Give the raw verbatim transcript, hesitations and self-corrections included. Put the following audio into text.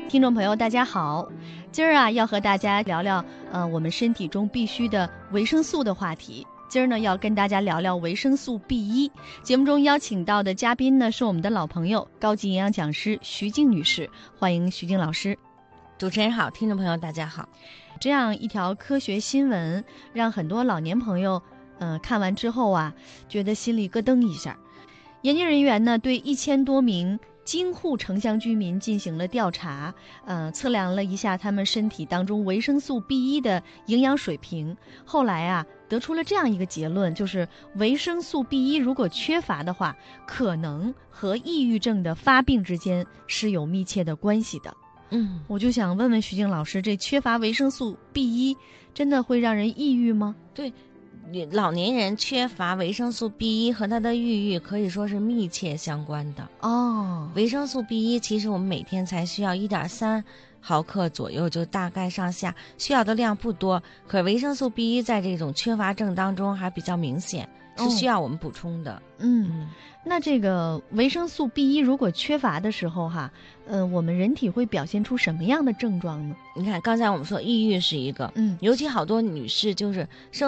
听众朋友大家好，今儿啊要和大家聊聊呃我们身体中必须的维生素的话题。今儿呢要跟大家聊聊维生素 B 一。节目中邀请到的嘉宾呢是我们的老朋友，高级营养讲师徐静女士，欢迎徐静老师。 主持人好，听众朋友大家好。 这样一条科学新闻，让很多老年朋友呃看完之后啊，觉得心里咯噔一下。研究人员呢对一千多名京沪城乡居民进行了调查，呃，测量了一下他们身体当中维生素 B 一 的营养水平。后来啊，得出了这样一个结论，就是维生素 B 一 如果缺乏的话，可能和抑郁症的发病之间是有密切的关系的。 嗯， 我就想问问徐静老师，这缺乏维生素 B 一 真的会让人抑郁吗？ 对。老年人缺乏维生素 B 一 和他的抑郁可以说是密切相关的哦。 维生素 B 一 其实我们每天才需要 一点三毫克左右，就大概上下，需要的量不多，可维生素 B 一 在这种缺乏症当中还比较明显，是需要我们补充的。 哦、嗯, 嗯那这个维生素 B 一 如果缺乏的时候哈，呃，我们人体会表现出什么样的症状呢？ 你看刚才我们说抑郁是一个， 嗯， 尤其好多女士就是生